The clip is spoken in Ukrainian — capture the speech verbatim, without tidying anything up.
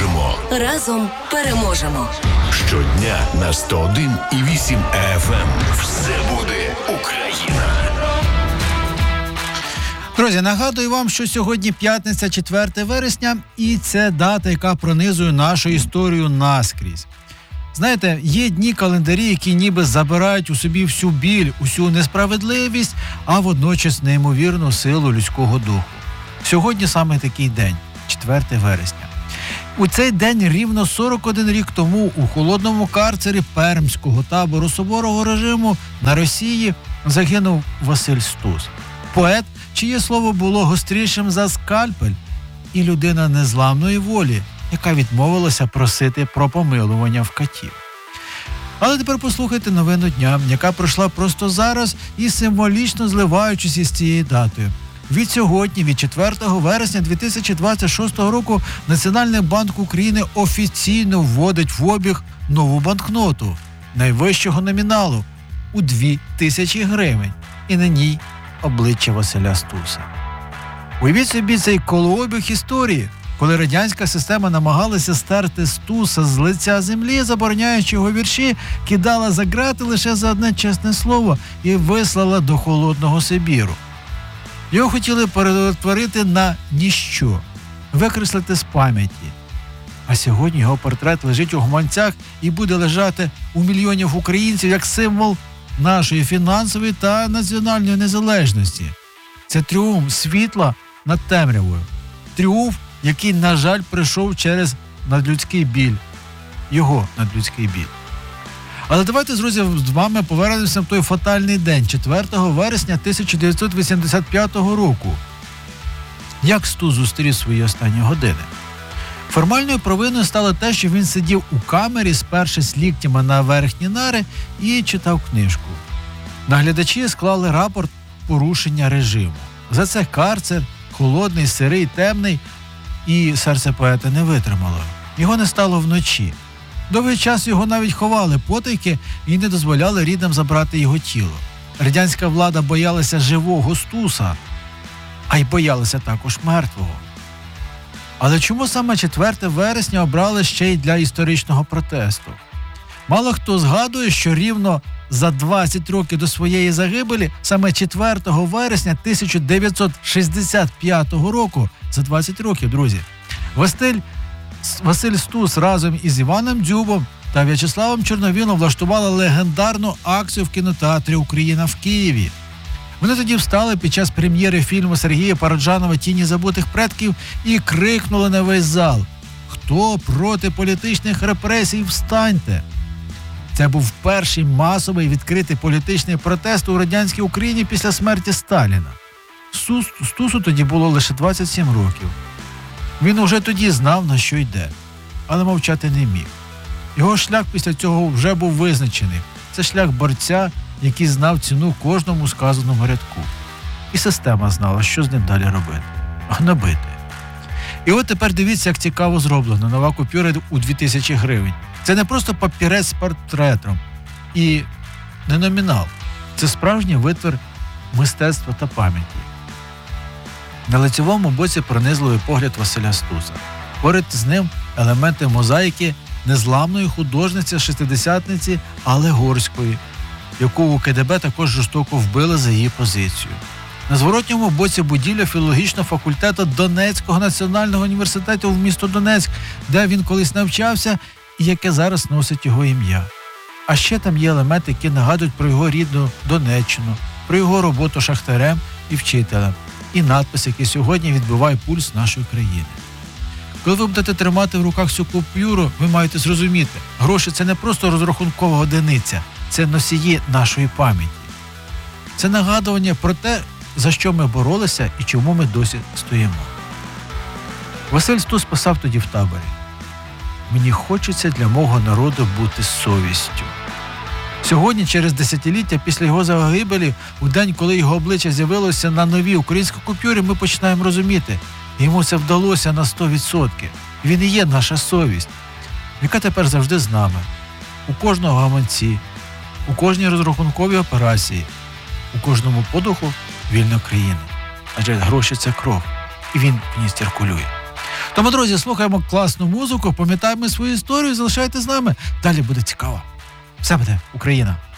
переможемо. Разом переможемо. Щодня на сто один і вісім еф ем. Все буде Україна. Друзі, нагадую вам, що сьогодні п'ятниця, четверте вересня, і це дата, яка пронизує нашу історію наскрізь. Знаєте, є дні календарі, які ніби забирають у собі всю біль, усю несправедливість, а водночас неймовірну силу людського духу. Сьогодні саме такий день, четверте вересня. У цей день рівно сорок один рік тому у холодному карцері пермського табору суворого режиму на Росії загинув Василь Стус. Поет, чиє слово було гострішим за скальпель, і людина незламної волі, яка відмовилася просити про помилування в катів. Але тепер послухайте новину дня, яка пройшла просто зараз і символічно зливаючись із цією датою. Від сьогодні, від четвертого вересня дві тисячі двадцять шостого року, Національний банк України офіційно вводить в обіг нову банкноту найвищого номіналу у дві тисячі гривень. І на ній обличчя Василя Стуса. Уявіть собі цей колообіг історії, коли радянська система намагалася стерти Стуса з лиця землі, забороняючи його вірші, кидала за ґрати лише за одне чесне слово і вислала до холодного Сибіру. Його хотіли перетворити на ніщо, викреслити з пам'яті. А сьогодні його портрет лежить у гаманцях і буде лежати у мільйонів українців як символ нашої фінансової та національної незалежності. Це тріумф світла над темрявою. Тріумф, який, на жаль, прийшов через надлюдський біль. Його надлюдський біль. Але давайте, друзі, з вами повернемося в той фатальний день, четвертого вересня тисяча дев'ятсот вісімдесят п'ятого року. Як Стус зустрів свої останні години? Формальною провиною стало те, що він сидів у камері, спершись ліктями на верхні нари, і читав книжку. Наглядачі склали рапорт порушення режиму. За це карцер, холодний, сирий, темний, і серце поета не витримало. Його не стало вночі. Довгий час його навіть ховали потайки і не дозволяли рідним забрати його тіло. Радянська влада боялася живого Стуса, а й боялася також мертвого. Але чому саме четверте вересня обрали ще й для історичного протесту? Мало хто згадує, що рівно за двадцять років до своєї загибелі, саме четвертого вересня тисяча дев'ятсот шістдесят п'ятого року, за двадцять років, друзі, Василь, Василь Стус разом із Іваном Дзюбом та В'ячеславом Чорновілом влаштували легендарну акцію в кінотеатрі «Україна» в Києві. Вони тоді встали під час прем'єри фільму Сергія Параджанова «Тіні забутих предків» і крикнули на весь зал: «Хто проти політичних репресій, встаньте!» Це був перший масовий відкритий політичний протест у радянській Україні після смерті Сталіна. Стус, Стусу тоді було лише двадцять сім років. Він уже тоді знав, на що йде, але мовчати не міг. Його шлях після цього вже був визначений. Це шлях борця, який знав ціну кожному сказаному рядку. І система знала, що з ним далі робити. Гнобити. І от тепер дивіться, як цікаво зроблено. Нова купюра у дві тисячі гривень. Це не просто папірець з портретом і не номінал. Це справжній витвір мистецтва та пам'яті. На лицевому боці пронизливий погляд Василя Стуса. Поряд з ним елементи мозаїки незламної художниці шестидесятниці Алли Горської, яку у ка де бе також жорстоко вбили за її позицію. На зворотньому боці будівля філологічного факультету Донецького національного університету в місто Донецьк, де він колись навчався і яке зараз носить його ім'я. А ще там є елементи, які нагадують про його рідну Донеччину, про його роботу шахтарем і вчителем, і надпис, який сьогодні відбиває пульс нашої країни. Коли ви будете тримати в руках цю купюру, ви маєте зрозуміти, гроші – це не просто розрахункова одиниця, це носії нашої пам'яті. Це нагадування про те, за що ми боролися і чому ми досі стоїмо. Василь Стус писав тоді в таборі: «Мені хочеться для мого народу бути совістю». Сьогодні, через десятиліття після його загибелі, у день, коли його обличчя з'явилося на новій українській купюрі, ми починаємо розуміти, йому це вдалося на сто відсотків. Він і є наша совість, яка тепер завжди з нами. У кожного гаманці, у кожній розрахунковій операції, у кожному подуху вільної країни. Адже гроші – це кров, і він в ній циркулює. Тому, друзі, слухаємо класну музику, пам'ятаємо свою історію, залишайте з нами. Далі буде цікаво. Все буде Україна.